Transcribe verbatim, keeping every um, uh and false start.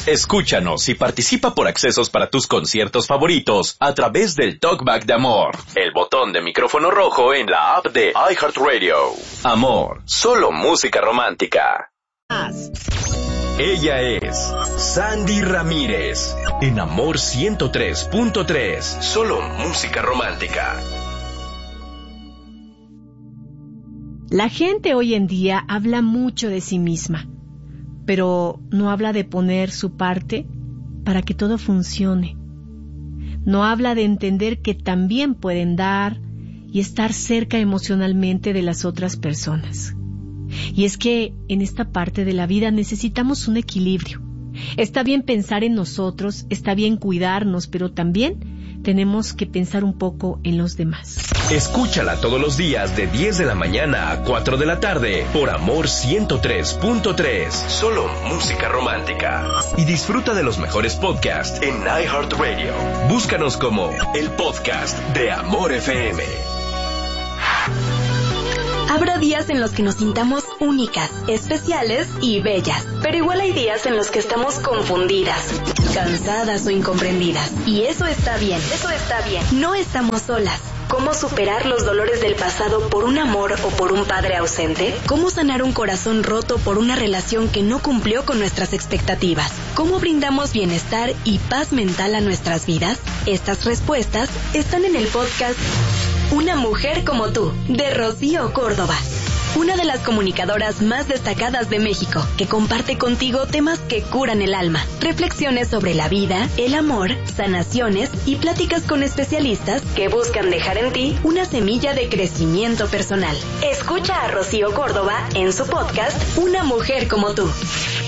Escúchanos y participa por accesos para tus conciertos favoritos a través del Talkback de Amor, el botón de micrófono rojo en la app de iHeartRadio. Amor, solo música romántica. Ella es Sandy Ramírez, en Amor ciento tres punto tres, solo música romántica. La gente hoy en día habla mucho de sí misma, pero no habla de poner su parte para que todo funcione. No habla de entender que también pueden dar y estar cerca emocionalmente de las otras personas. Y es que en esta parte de la vida necesitamos un equilibrio. Está bien pensar en nosotros, está bien cuidarnos, pero también tenemos que pensar un poco en los demás. Escúchala todos los días de diez de la mañana a cuatro de la tarde por Amor ciento tres punto tres, solo música romántica. Y disfruta de los mejores podcasts en iHeartRadio. Búscanos como el podcast de Amor F M. Habrá días en los que nos sintamos únicas, especiales y bellas, pero igual hay días en los que estamos confundidas, cansadas o incomprendidas. Y eso está bien, eso está bien. No estamos solas. ¿Cómo superar los dolores del pasado por un amor o por un padre ausente? ¿Cómo sanar un corazón roto por una relación que no cumplió con nuestras expectativas? ¿Cómo brindamos bienestar y paz mental a nuestras vidas? Estas respuestas están en el podcast Una mujer como tú, de Rocío Córdoba. Una de las comunicadoras más destacadas de México, que comparte contigo temas que curan el alma, reflexiones sobre la vida, el amor, sanaciones y pláticas con especialistas que buscan dejar en ti una semilla de crecimiento personal. Escucha a Rocío Córdoba en su podcast Una mujer como tú.